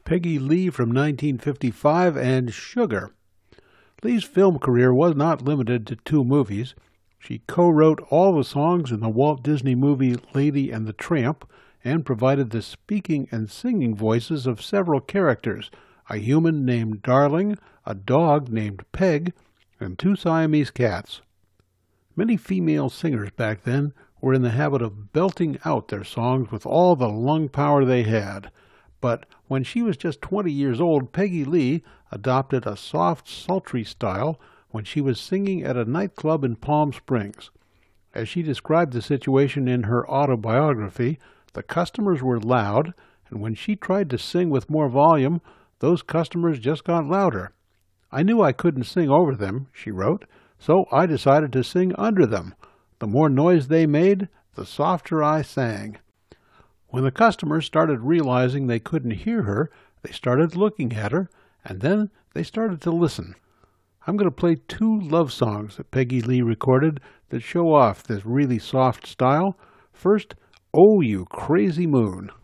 Peggy Lee from 1955 and Sugar. Lee's film career was not limited to 2 movies. She co-wrote all the songs in the Walt Disney movie Lady and the Tramp and provided the speaking and singing voices of several characters, a human named Darling, a dog named Peg, and 2 Siamese cats. Many female singers back then were in the habit of belting out their songs with all the lung power they had. But when she was just 20 years old, Peggy Lee adopted a soft, sultry style when she was singing at a nightclub in Palm Springs. As she described the situation in her autobiography, the customers were loud, and when she tried to sing with more volume, those customers just got louder. I knew I couldn't sing over them, she wrote, so I decided to sing under them. The more noise they made, the softer I sang. When the customers started realizing they couldn't hear her, they started looking at her, and then they started to listen. I'm going to play 2 love songs that Peggy Lee recorded that show off this really soft style. First, Oh You Crazy Moon.